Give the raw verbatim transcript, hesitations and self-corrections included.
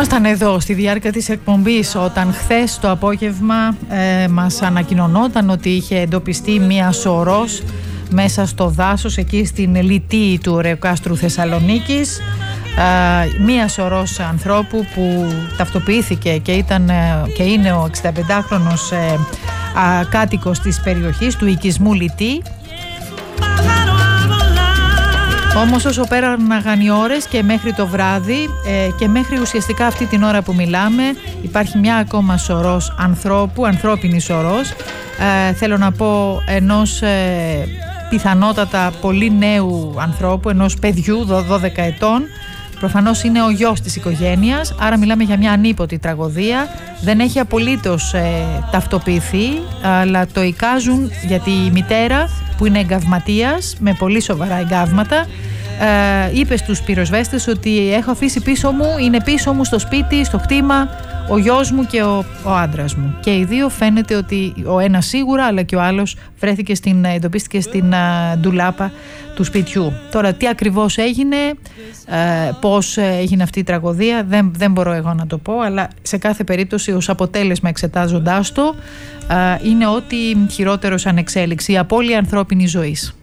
Ήμασταν εδώ στη διάρκεια της εκπομπής όταν χθες το απόγευμα ε, μας ανακοινωνόταν ότι είχε εντοπιστεί μία σωρός μέσα στο δάσος εκεί στην Λιτή του Ρεοκάστρου Θεσσαλονίκης. Ε, μία σωρός ανθρώπου που ταυτοποιήθηκε και, ήταν, ε, και είναι ο εξηνταπεντάχρονος ε, α, κάτοικος της περιοχής του οικισμού Λιτή. Όμως όσο πέραναν οι ώρες και μέχρι το βράδυ ε, και μέχρι ουσιαστικά αυτή την ώρα που μιλάμε υπάρχει μια ακόμα σωρός ανθρώπου, ανθρώπινη σωρός, ε, θέλω να πω ενός ε, πιθανότατα πολύ νέου ανθρώπου, ενός παιδιού δώδεκα ετών. Προφανώς είναι ο γιος της οικογένειας, άρα μιλάμε για μια ανίποτη τραγωδία. Δεν έχει απολύτως ε, ταυτοποιηθεί, αλλά το εικάζουν γιατί η μητέρα που είναι εγκαυματίας με πολύ σοβαρά εγκαύματα ε, είπε στους πυροσβέστες ότι έχω αφήσει πίσω μου, είναι πίσω μου στο σπίτι, στο κτήμα ο γιος μου και ο, ο άντρας μου. Και οι δύο φαίνεται ότι ο ένας σίγουρα αλλά και ο άλλος βρέθηκε στην, εντοπίστηκε στην α, ντουλάπα του σπιτιού. Τώρα τι ακριβώς έγινε, ε, πώς έγινε αυτή η τραγωδία δεν, δεν μπορώ εγώ να το πω, αλλά σε κάθε περίπτωση ως αποτέλεσμα εξετάζοντάς το ε, είναι ότι χειρότερο σαν εξέλιξη, η απώλεια ανθρώπινης ζωής.